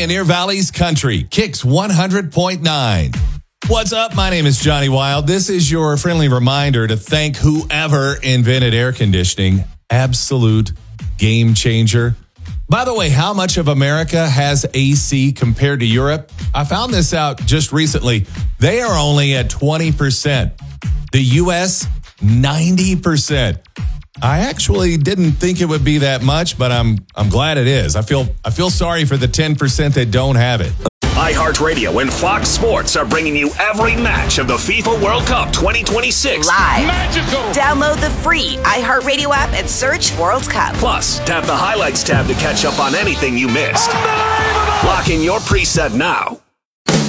Pioneer Valley's Country, Kicks 100.9. What's up? My name is Johnny Wild. This is your friendly reminder to thank whoever invented air conditioning. Absolute game changer. By the way, how much of America has AC compared to Europe? I found this out just recently. They are only at 20%. The U.S., 90%. I actually didn't think it would be that much, but I'm glad it is. I feel sorry for the 10% that don't have it. iHeartRadio and Fox Sports are bringing you every match of the FIFA World Cup 2026 live. Magical. Download the free iHeartRadio app and search World Cup. Plus, tap the highlights tab to catch up on anything you missed. Lock in your preset now.